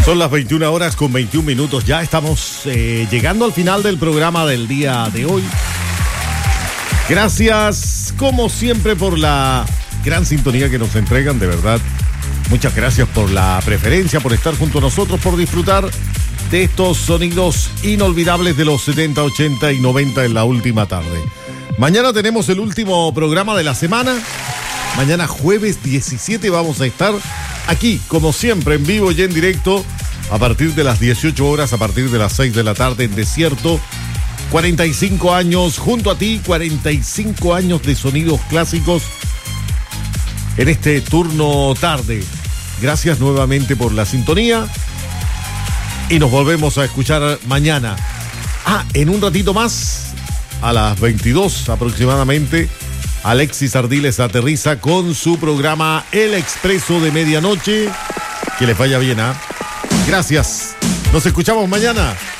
Son las 21 horas con 21 minutos. Ya estamos llegando al final del programa del día de hoy. Gracias, como siempre, por la gran sintonía que nos entregan, de verdad. Muchas gracias por la preferencia, por estar junto a nosotros, por disfrutar de estos sonidos inolvidables de los 70, 80 y 90 en la última tarde. Mañana tenemos el último programa de la semana. Mañana jueves 17 vamos a estar aquí, como siempre, en vivo y en directo, a partir de las 18 horas, a partir de las 6 de la tarde en Desierto. 45 años junto a ti, 45 años de sonidos clásicos en este turno tarde. Gracias nuevamente por la sintonía y nos volvemos a escuchar mañana. En un ratito más, a las 22 aproximadamente, Alexis Ardiles aterriza con su programa El Expreso de Medianoche. Que les vaya bien, Gracias. Nos escuchamos mañana.